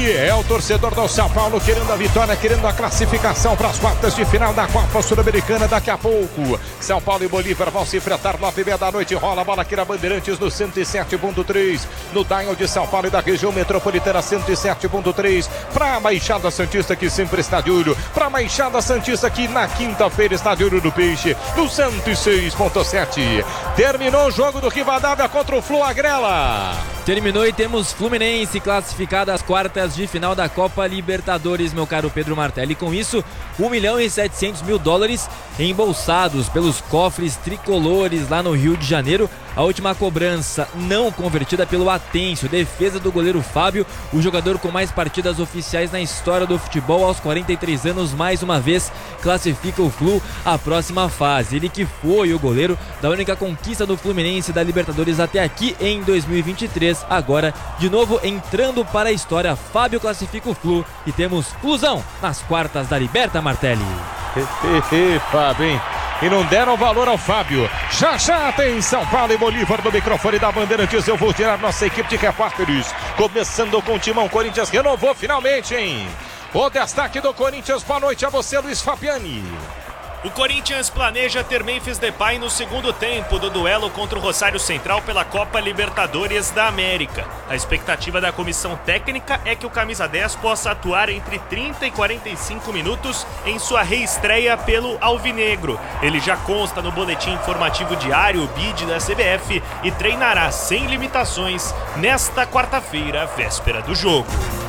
Aqui é o torcedor do São Paulo querendo a vitória, querendo a classificação para as quartas de final da Copa Sul-Americana daqui a pouco. São Paulo e Bolívar vão se enfrentar 9h30 da noite. Rola a bola aqui na Bandeirantes no 107.3. No dial de São Paulo e da região metropolitana 107.3. Para a Baixada Santista que sempre está de olho. Para a Baixada Santista que na quinta-feira está de olho do Peixe no 106.7. Terminou o jogo do Rivadavia contra o Flu Agrela. Terminou e temos Fluminense classificado às quartas de final da Copa Libertadores, meu caro Pedro Martelli. Com isso, $1.700.000 embolsados pelos cofres tricolores lá no Rio de Janeiro. A última cobrança não convertida pelo Atencio, defesa do goleiro Fábio, o jogador com mais partidas oficiais na história do futebol, aos 43 anos, mais uma vez classifica o Flu à próxima fase. Ele que foi o goleiro da única conquista do Fluminense da Libertadores até aqui em 2023, agora de novo entrando para a história. Fábio classifica o Flu e temos Flusão nas quartas da Liberta, Martelli. Fábio, hein? E não deram valor ao Fábio. Já tem São Paulo e Bolívar no microfone da Bandeirantes. Eu vou tirar nossa equipe de repórteres. Começando com o Timão. Corinthians renovou finalmente, hein? O destaque do Corinthians. Boa noite a você, Luiz Fabiani. O Corinthians planeja ter Memphis Depay no segundo tempo do duelo contra o Rosário Central pela Copa Libertadores da América. A expectativa da comissão técnica é que o camisa 10 possa atuar entre 30 e 45 minutos em sua reestreia pelo Alvinegro. Ele já consta no boletim informativo diário, o BID da CBF, e treinará sem limitações nesta quarta-feira, véspera do jogo.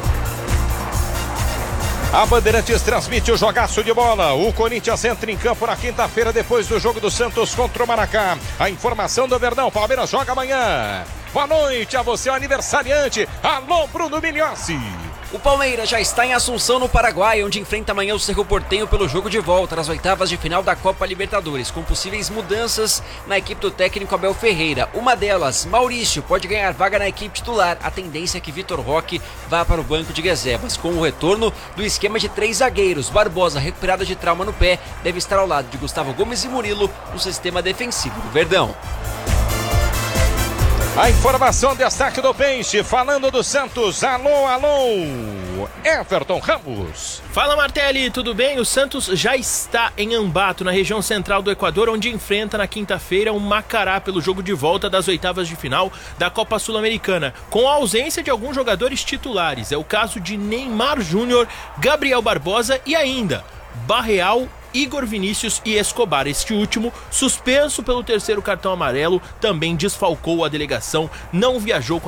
A Bandeirantes transmite o jogaço de bola. O Corinthians entra em campo na quinta-feira depois do jogo do Santos contra o Maracá. A informação do Verdão, Palmeiras joga amanhã. Boa noite a você, o aniversariante. Alô, Bruno Migliossi. O Palmeiras já está em Assunção, no Paraguai, onde enfrenta amanhã o Cerro Porteño pelo jogo de volta das oitavas de final da Copa Libertadores, com possíveis mudanças na equipe do técnico Abel Ferreira. Uma delas, Maurício, pode ganhar vaga na equipe titular. A tendência é que Vitor Roque vá para o banco de reservas. Com o retorno do esquema de 3 zagueiros, Barbosa, recuperado de trauma no pé, deve estar ao lado de Gustavo Gomes e Murilo no sistema defensivo do Verdão. A informação, destaque do Peixe, falando do Santos. Alô, Everton Ramos. Fala, Martelli, tudo bem? O Santos já está em Ambato, na região central do Equador, onde enfrenta na quinta-feira o Macará pelo jogo de volta das oitavas de final da Copa Sul-Americana, com a ausência de alguns jogadores titulares. É o caso de Neymar Júnior, Gabriel Barbosa e ainda Barreal, Igor Vinícius e Escobar. Este último, suspenso pelo terceiro cartão amarelo, também desfalcou a delegação, não viajou com